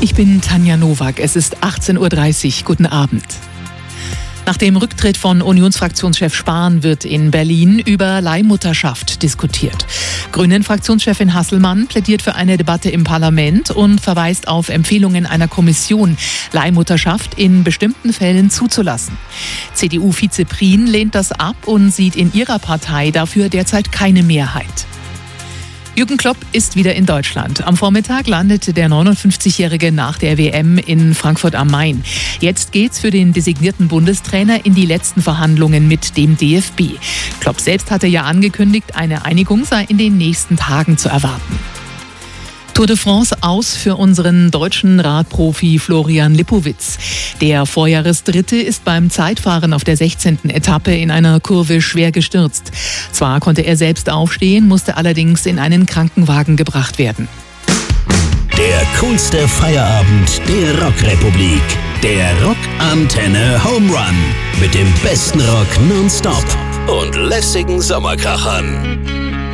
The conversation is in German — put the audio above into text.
Ich bin Tanja Nowak. Es ist 18:30 Uhr. Guten Abend. Nach dem Rücktritt von Unionsfraktionschef Spahn wird in Berlin über Leihmutterschaft diskutiert. Grünen-Fraktionschefin Hasselmann plädiert für eine Debatte im Parlament und verweist auf Empfehlungen einer Kommission, Leihmutterschaft in bestimmten Fällen zuzulassen. CDU-Vize Prien lehnt das ab und sieht in ihrer Partei dafür derzeit keine Mehrheit. Jürgen Klopp ist wieder in Deutschland. Am Vormittag landete der 59-Jährige nach der WM in Frankfurt am Main. Jetzt geht's für den designierten Bundestrainer in die letzten Verhandlungen mit dem DFB. Klopp selbst hatte ja angekündigt, eine Einigung sei in den nächsten Tagen zu erwarten. Tour de France aus für unseren deutschen Radprofi Florian Lipowitz. Der Vorjahresdritte ist beim Zeitfahren auf der 16. Etappe in einer Kurve schwer gestürzt. Zwar konnte er selbst aufstehen, musste allerdings in einen Krankenwagen gebracht werden. Der coolste Feierabend der Rockrepublik. Der Rockantenne Home Run. Mit dem besten Rock nonstop und lässigen Sommerkrachern.